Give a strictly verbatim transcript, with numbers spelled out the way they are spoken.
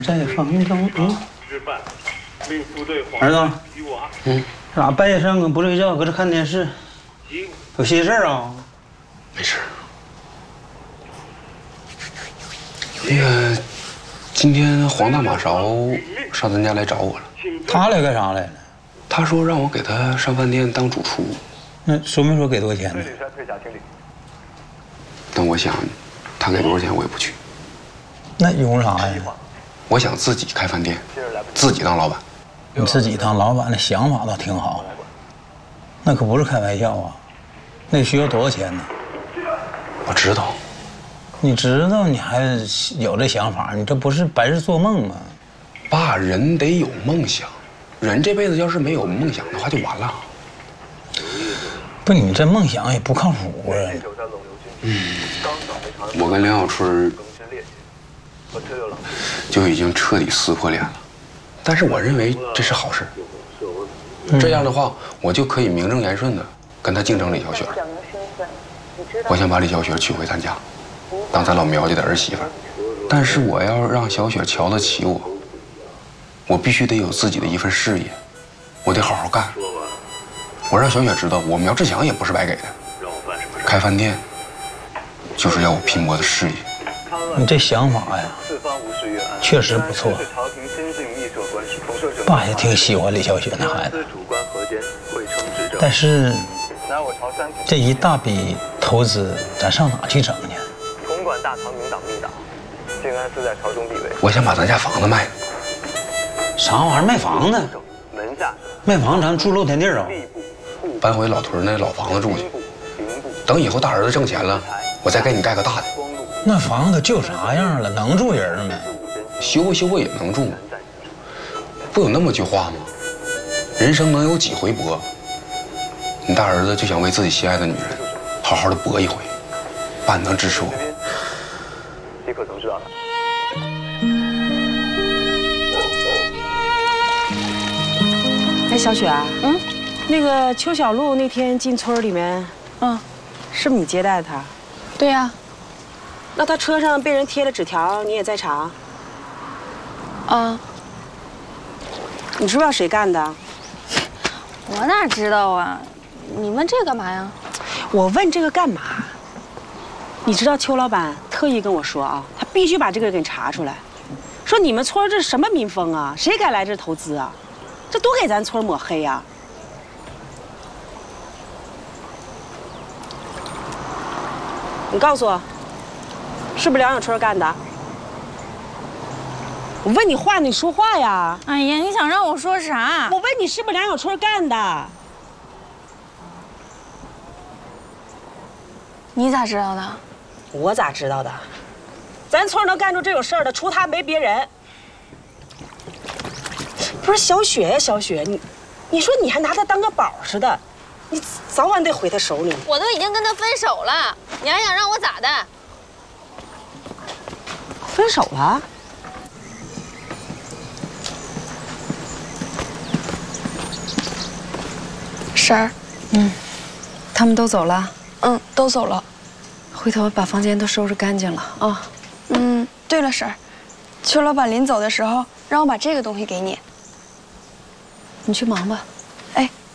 在房中，嗯。儿子，嗯，咋半夜三更不睡觉，搁这看电视？有心事啊？ 没事。那个，今天黄大马勺上咱家来找我了。 他来干啥来了？ 他说让我给他上饭店当主厨。 那说没说给多少钱呢？ 但我想，他给多少钱我也不去。 那用啥呀？ 我想自己开饭店，自己当老板。 你自己当老板的想法倒挺好，那可不是开玩笑啊，那需要多少钱呢？ 我知道。 你知道你还有这想法，你这不是白日做梦吗？ 爸，人得有梦想，人这辈子要是没有梦想的话就完了。 不，你这梦想也不靠谱啊。 嗯，我跟梁小春就已经彻底撕破脸了，但是我认为这是好事。这样的话，我就可以名正言顺的跟他竞争李小雪。我想把李小雪娶回咱家，当咱老苗家的儿媳妇。但是我要让小雪瞧得起我，我必须得有自己的一份事业，我得好好干。我让小雪知道，我苗志强也不是白给的，开饭店就是要我拼搏的事业。 你这想法呀，确实不错。爸也挺喜欢李小雪那孩子，但是这一大笔投资，咱上哪去整去？ 统管大唐明党命党，靖安寺在朝中地位。 我想把咱家房子卖了。 啥玩意儿卖房子？卖房咱住露天地啊？ 搬回老屯那老房子住去。等以后大儿子挣钱了，我再给你盖个大的。 那房子旧啥样了？能住人没？ 修吧修吧也能住。不有那么句话吗？人生能有几回搏？你大儿子就想为自己心爱的女人好好的搏一回，爸你能支持我？ 李可曾知道了。 哎，小雪啊，嗯，那个邱小璐那天进村里面，嗯，是不是你接待她？ 对呀。 那她车上被人贴了纸条，你也在场？ 啊。 你知不知道谁干的？ 我哪知道啊？你问这干嘛呀？ 我问这个干嘛？你知道邱老板特意跟我说啊，他必须把这个给查出来，说你们村这是什么民风啊？谁敢来这投资啊？这多给咱村抹黑呀！你告诉我，是不是梁小春干的？我问你话，你说话呀！ 哎呀，你想让我说啥？ 我问你是不是梁小春干的？ 你咋知道的？ 我咋知道的？咱村能干出这种事儿的，除他没别人。不是小雪呀，小雪，你，你说你还拿他当个宝似的，你早晚得回他手里。 我都已经跟他分手了，你还想让我咋的？ 分手了？ 婶儿，嗯，他们都走了。 嗯，都走了。 回头把房间都收拾干净了啊。 嗯，对了，婶儿，邱老板临走的时候让我把这个东西给你。 你去忙吧。